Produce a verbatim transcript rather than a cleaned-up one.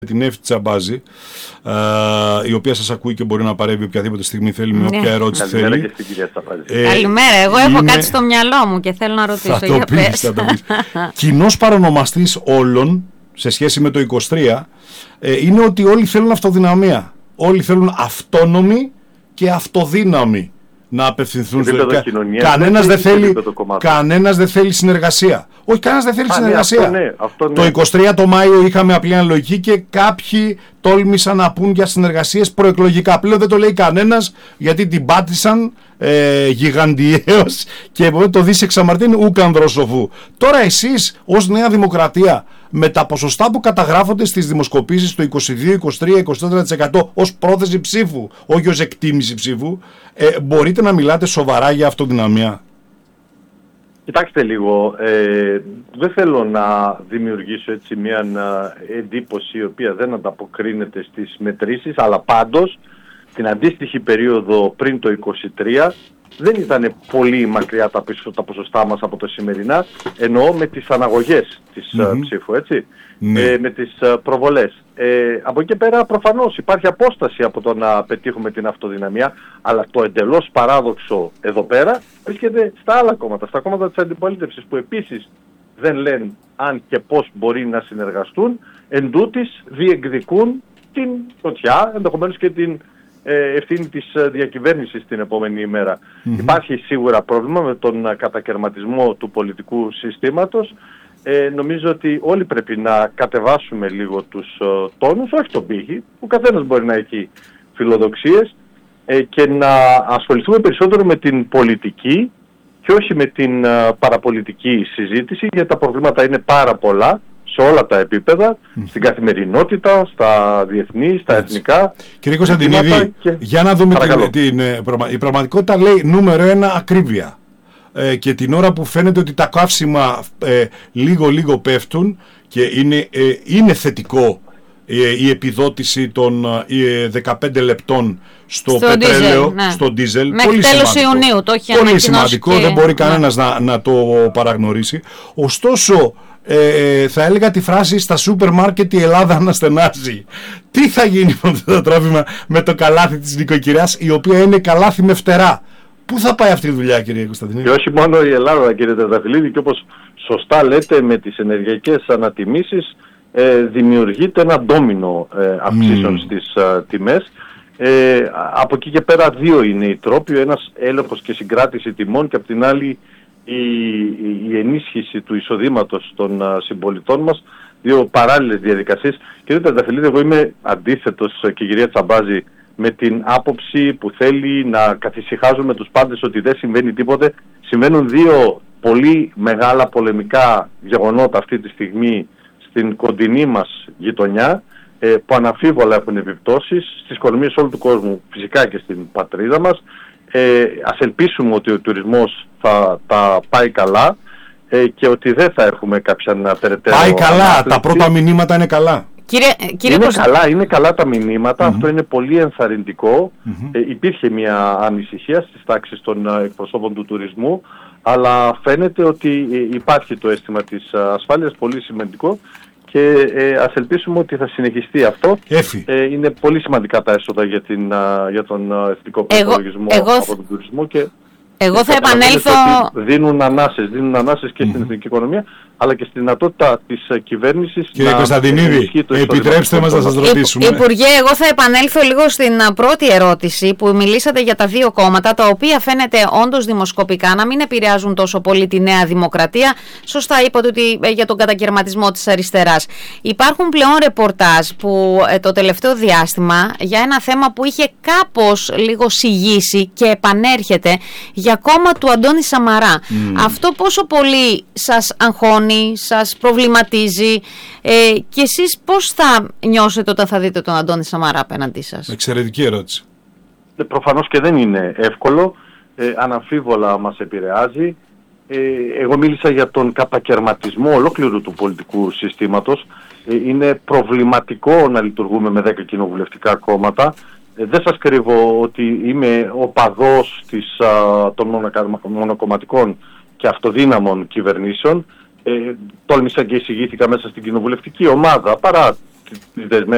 την Εύη Τσαμπάζη, η οποία σας ακούει και μπορεί να παρέμβει οποιαδήποτε στιγμή θέλει, με όποια ερώτηση θέλει. Καλημέρα και στην κυρία Τσαμπάζη. Ε, Καλημέρα, εγώ είναι... έχω κάτι στο μυαλό μου και θέλω να ρωτήσω. Θα το πεις, θα το πεις. Κοινός παρονομαστής όλων, σε σχέση με το είκοσι τρία, ε, είναι ότι όλοι θέλουν αυτοδυναμία. Όλοι θέλουν αυτόνομοι και αυτοδύναμοι να απευθυνθούν στο κοινωνία. Κανένας δεν θέλει, κανένας δεν θέλει συνεργασία. Όχι, κανένας δεν θέλει Α, συνεργασία. Ναι, αυτό ναι, αυτό ναι. Το είκοσι τρία το Μάιο είχαμε απλή αναλογική και κάποιοι τόλμησαν να πούν για συνεργασίες προεκλογικά. Πλέον δεν το λέει κανένας, γιατί την πάτησαν ε, γιγαντιαίως και το δεις εξαμαρτύνει ούκαν δροσοφού. Τώρα εσείς ως Νέα Δημοκρατία, με τα ποσοστά που καταγράφονται στις δημοσκοπήσεις το είκοσι δύο, είκοσι τρία, είκοσι τέσσερα τοις εκατό ως πρόθεση ψήφου, όχι ως εκτίμηση ψήφου, ε, μπορείτε να μιλάτε σοβαρά για αυτοδυναμία? Κοιτάξτε λίγο, ε, δεν θέλω να δημιουργήσω έτσι μια εντύπωση η οποία δεν ανταποκρίνεται στις μετρήσεις, αλλά πάντως την αντίστοιχη περίοδο πριν το είκοσι τρία δεν ήταν πολύ μακριά τα, τα ποσοστά μας από το σημερινά, εννοώ με τις αναγωγές της mm-hmm. ψήφου, έτσι, mm-hmm. ε, με τις προβολές. Ε, από εκεί και πέρα προφανώς υπάρχει απόσταση από το να πετύχουμε την αυτοδυναμία, αλλά το εντελώς παράδοξο εδώ πέρα βρίσκεται στα άλλα κόμματα, στα κόμματα της αντιπολίτευσης, που επίσης δεν λένε αν και πώς μπορεί να συνεργαστούν, εν τούτης διεκδικούν την πρωτιά, ενδεχομένως και την ευθύνη της διακυβέρνησης την επόμενη ημέρα. Mm-hmm. Υπάρχει σίγουρα πρόβλημα με τον κατακερματισμό του πολιτικού συστήματος. Ε, νομίζω ότι όλοι πρέπει να κατεβάσουμε λίγο τους uh, τόνους, όχι τον πύχη, ο καθένας μπορεί να έχει φιλοδοξίες, ε, και να ασχοληθούμε περισσότερο με την πολιτική και όχι με την uh, παραπολιτική συζήτηση, γιατί τα προβλήματα είναι πάρα πολλά σε όλα τα επίπεδα, mm. στην καθημερινότητα, στα διεθνή, στα Έτσι. εθνικά. Κύριε Κωνσταντινίδη, και... για να δούμε την, την, η πραγματικότητα λέει νούμερο ένα ακρίβεια. Ε, και την ώρα που φαίνεται ότι τα καύσιμα ε, λίγο λίγο πέφτουν και είναι, ε, είναι θετικό ε, η επιδότηση των ε, δεκαπέντε λεπτών στο, στο πετρέλαιο, diesel, ναι. στο ντίζελ. Μέχρι τέλος Ιουνίου το έχει Πολύ σημαντικό, και... δεν μπορεί κανένας ναι. να, να το παραγνωρίσει. Ωστόσο, Ε, θα έλεγα τη φράση στα σούπερ μάρκετ η Ελλάδα αναστενάζει. Τι θα γίνει με αυτό το τρόφιμα, με το καλάθι της νοικοκυριάς, η οποία είναι καλάθι με φτερά? Πού θα πάει αυτή η δουλειά, κύριε Κωνσταντινίδη? Και όχι μόνο η Ελλάδα, κύριε Τετραφυλλίδη, και όπως σωστά λέτε, με τις ενεργειακές ανατιμήσεις ε, δημιουργείται ένα ντόμινο ε, αυξήσεων mm. στις ε, τιμές. Ε, από εκεί και πέρα δύο είναι οι τρόποι, ένας έλεγχος και συγκράτηση τιμών, και από την άλλη Η, η ενίσχυση του εισοδήματος των uh, συμπολιτών μας, δύο παράλληλες διαδικασίες. Κύριε Τενταφυλλίδη, εγώ είμαι αντίθετος, και η κυρία Τσαμπάζη, με την άποψη που θέλει να καθησυχάζουμε τους πάντες ότι δεν συμβαίνει τίποτε. Συμβαίνουν δύο πολύ μεγάλα πολεμικά γεγονότα αυτή τη στιγμή στην κοντινή μας γειτονιά, ε, που αναμφίβολα έχουν επιπτώσεις στις οικονομίες όλου του κόσμου, φυσικά και στην πατρίδα μας. Ε, ας ελπίσουμε ότι ο τουρισμός θα τα πάει καλά, ε, και ότι δεν θα έχουμε κάποια περαιτέρω... Πάει καλά, ανάπληξη. Τα πρώτα μηνύματα είναι καλά. Κύριε, κύριε είναι, Προς... καλά είναι καλά τα μηνύματα, mm-hmm. αυτό είναι πολύ ενθαρρυντικό. Mm-hmm. Ε, υπήρχε μια ανησυχία στις τάξεις των uh, εκπροσώπων του τουρισμού, αλλά φαίνεται ότι ε, υπάρχει το αίσθημα της uh, ασφάλειας, πολύ σημαντικό. Και ε, ας ελπίσουμε ότι θα συνεχιστεί αυτό. Ε, είναι πολύ σημαντικά τα έσοδα για, την, α, για τον α, εθνικό προϋπολογισμό από τον τουρισμό. Και εγώ θα επανέλθω... Δίνουν ανάσες, δίνουν ανάσες και mm-hmm. στην εθνική οικονομία, αλλά και στη δυνατότητα της uh, κυβέρνησης. Κύριε Κωνσταντινίδη, επιτρέψτε μας να σας ρωτήσουμε. Υπουργέ, εγώ θα επανέλθω λίγο στην uh, πρώτη ερώτηση που μιλήσατε για τα δύο κόμματα, τα οποία φαίνεται όντως δημοσκοπικά να μην επηρεάζουν τόσο πολύ τη Νέα Δημοκρατία. Σωστά είπατε ότι ε, για τον κατακερματισμό της αριστεράς. Υπάρχουν πλέον ρεπορτάζ που ε, το τελευταίο διάστημα για ένα θέμα που είχε κάπως λίγο σιγήσει και επανέρχεται, για κόμμα του Αντώνη Σαμαρά. Mm. Αυτό πόσο πολύ σας αγχώνει, σας προβληματίζει, ε, και εσείς πώς θα νιώσετε όταν θα δείτε τον Αντώνη Σαμαρά απέναντί σας? Εξαιρετική ερώτηση. Ε, προφανώς και δεν είναι εύκολο, ε, αναμφίβολα μας επηρεάζει. Ε, εγώ μίλησα για τον κατακερματισμό ολόκληρου του πολιτικού συστήματος. Ε, είναι προβληματικό να λειτουργούμε με δέκα κοινοβουλευτικά κόμματα. Ε, δεν σας κρύβω ότι είμαι οπαδός της, α, των μονοκομματικών και αυτοδύναμων κυβερνήσεων. Ε, τόλμησα και εισηγήθηκα μέσα στην κοινοβουλευτική ομάδα, παρά τις δεσμεύσεις